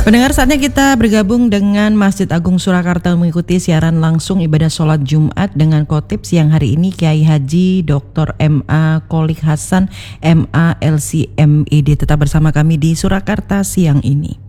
Pendengar, saatnya kita bergabung dengan Masjid Agung Surakarta mengikuti siaran langsung ibadah sholat Jumat dengan khotib siang hari ini Kiai Haji Dr. M.A. Qolik Hasan MA LC MED. Tetap bersama kami di Surakarta siang ini.